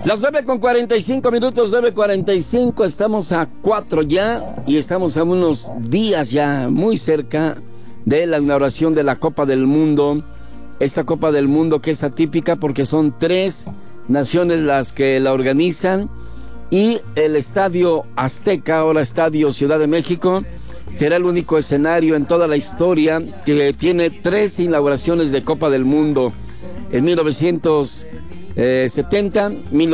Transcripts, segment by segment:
Las 9:45, 9:45, estamos a 4 ya y estamos a unos días ya muy cerca de la inauguración de la Copa del Mundo. Esta Copa del Mundo que es atípica porque son 3 naciones las que la organizan y el Estadio Azteca, ahora Estadio Ciudad de México, será el único escenario en toda la historia que tiene 3 inauguraciones de Copa del Mundo. En 1970,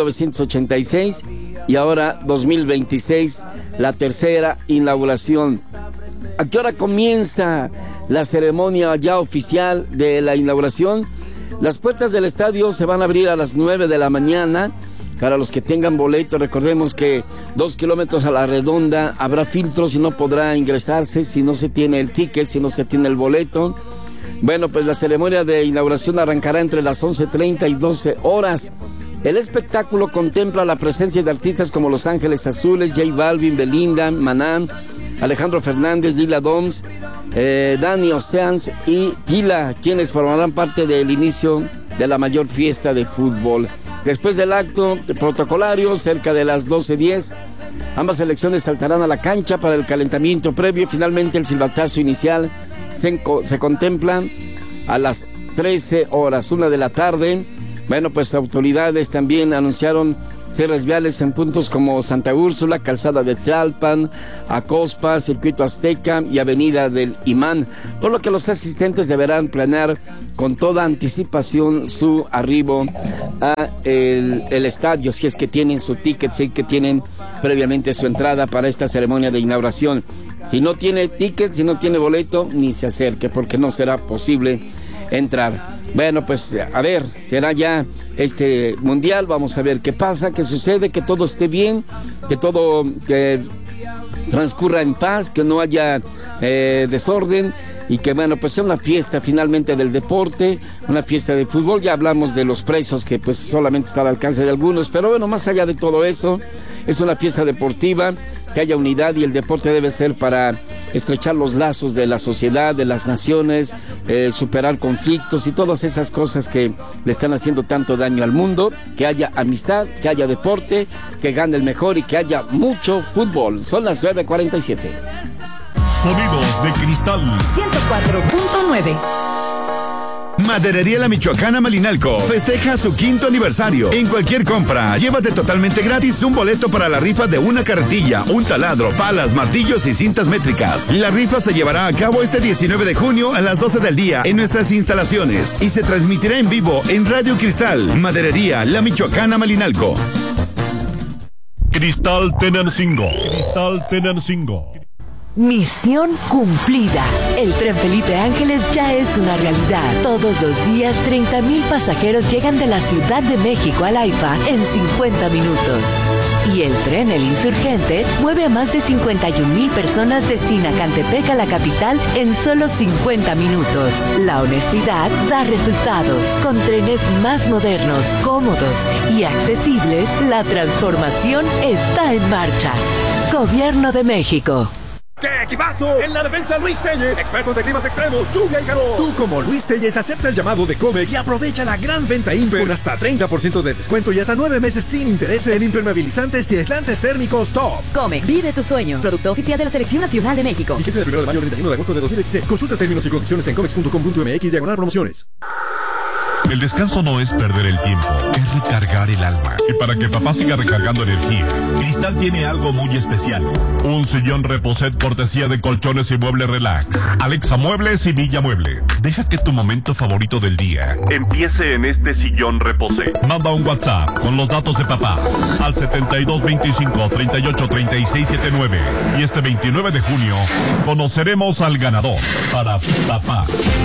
1986 y ahora 2026, la tercera inauguración. ¿A qué hora comienza la ceremonia ya oficial de la inauguración? Las puertas del estadio se van a abrir a las 9 de la mañana. Para los que tengan boleto, recordemos que 2 kilómetros a la redonda habrá filtros y no podrá ingresarse si no se tiene el ticket, si no se tiene el boleto. Bueno, pues la ceremonia de inauguración arrancará entre las 11:30 y 12 horas. El espectáculo contempla la presencia de artistas como Los Ángeles Azules, J Balvin, Belinda, Maná, Alejandro Fernández, Lila Downs, Danny Oceans y Gila, quienes formarán parte del inicio de la mayor fiesta de fútbol. Después del acto protocolario, cerca de las 12:10, ambas selecciones saltarán a la cancha para el calentamiento previo y finalmente el silbatazo inicial se contempla a las 13 horas, 1 de la tarde. Bueno, pues autoridades también anunciaron cierres viales en puntos como Santa Úrsula, Calzada de Tlalpan, Acospa, Circuito Azteca y Avenida del Imán, por lo que los asistentes deberán planear con toda anticipación su arribo a el estadio, si es que tienen su ticket, si es que tienen previamente su entrada para esta ceremonia de inauguración. Si no tiene ticket, si no tiene boleto, ni se acerque, porque no será posible entrar. Bueno, pues a ver, será ya este mundial, vamos a ver qué pasa, qué sucede, que todo esté bien, que todo transcurra en paz, que no haya desorden y que bueno, pues sea una fiesta finalmente del deporte, una fiesta de fútbol. Ya hablamos de los precios que pues solamente está al alcance de algunos, pero bueno, más allá de todo eso, es una fiesta deportiva, que haya unidad y el deporte debe ser para estrechar los lazos de la sociedad, de las naciones, superar conflictos y todas esas cosas que le están haciendo tanto daño al mundo, que haya amistad, que haya deporte, que gane el mejor y que haya mucho fútbol. Son las 9:47. Sonidos de cristal 104.9. Maderería La Michoacana Malinalco festeja su 5º aniversario. En cualquier compra, llévate totalmente gratis un boleto para la rifa de una carretilla, un taladro, palas, martillos y cintas métricas. La rifa se llevará a cabo este 19 de junio a las 12 del día en nuestras instalaciones y se transmitirá en vivo en Radio Cristal. Maderería La Michoacana Malinalco. Cristal Tenancingo. Cristal Tenancingo. Misión cumplida. El Tren Felipe Ángeles ya es una realidad. Todos los días 30,000 pasajeros llegan de la Ciudad de México al AIFA en 50 minutos. Y el tren El Insurgente mueve a más de 51,000 personas de Sinacantepec a la capital en solo 50 minutos. La honestidad da resultados. Con trenes más modernos, cómodos y accesibles, la transformación está en marcha. Gobierno de México. ¡Qué equipazo! En la defensa, Luis Telles, expertos de climas extremos, lluvia y calor. Tú, como Luis Telles, acepta el llamado de Comex y aprovecha la gran venta Imper con hasta 30% de descuento y hasta 9 meses sin intereses en impermeabilizantes y aislantes térmicos top. Comex, vive tus sueños. Producto oficial de la Selección Nacional de México. Fíjese del 1 de mayo al 31 de agosto de 2016. Consulta términos y condiciones en comex.com.mx/promociones. El descanso no es perder el tiempo, es recargar el alma. Y para que papá siga recargando energía, Cristal tiene algo muy especial. Un sillón Reposet cortesía de Colchones y Muebles Relax. Alexa Muebles y Villa Mueble. Deja que tu momento favorito del día empiece en este sillón Reposet. Manda un WhatsApp con los datos de papá al 7225-383679. Y este 29 de junio conoceremos al ganador para papá.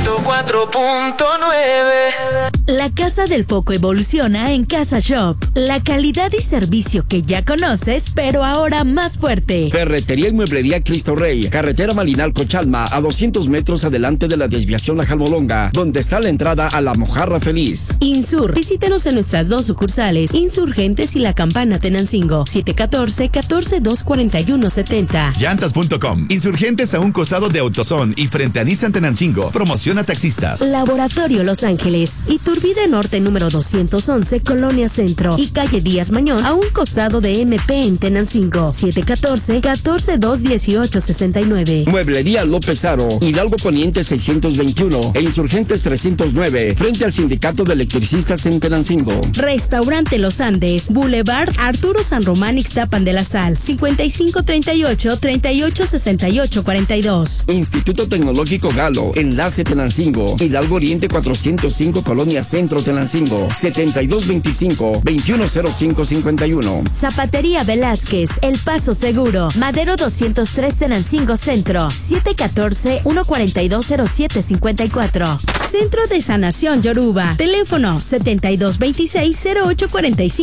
104.9. La Casa del Foco evoluciona en Casa Shop. La calidad y servicio que ya conoces, pero ahora más fuerte. Ferretería y mueblería Cristo Rey. Carretera Malinalco-Chalma, a 200 metros adelante de la desviación La Jalmolonga, donde está la entrada a La Mojarra Feliz. Insur. Visítanos en nuestras 2 sucursales, Insurgentes y La Campana Tenancingo. 714-14-241-70. Llantas.com. Insurgentes a un costado de AutoZone y frente a Nissan Tenancingo. Promociona taxistas. Laboratorio Los Ángeles y Iturbide Norte número 211, Colonia Centro, y calle Díaz Mañón, a un costado de MP en Tenancingo. 714-14-2-1869. Mueblería López Aro, Hidalgo Poniente 621 e Insurgentes 309, frente al Sindicato de Electricistas en Tenancingo. Restaurante Los Andes, Boulevard Arturo San Román, Ixtapan de la Sal, 5538-386842. Instituto Tecnológico Galo, Enlace Tenancingo, Hidalgo Oriente 405, Colonia Centro Tenancingo, 7225-210551. Zapatería Velázquez, El Paso Seguro, Madero 203 Tenancingo Centro, 714-142-0754. Centro de Sanación Yoruba, teléfono 7226-0845.